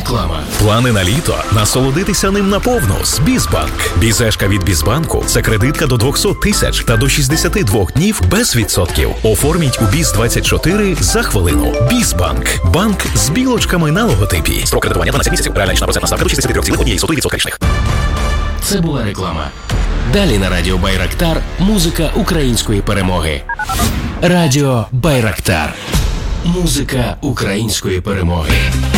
Реклама. Плани на літо? Насолодитися ним наповну з Бізбанк. Бізешка від Бізбанку – це кредитка до 200 тисяч та до 62 днів без відсотків. Оформіть у Біз24 за хвилину. Бізбанк. Банк з білочками на логотипі. Строк кредитування 12 місяців. Реальна річна процентна ставка до 63,1% річних. Це була реклама. Далі на радіо Байрактар музика української перемоги. Радіо Байрактар. Музика української перемоги.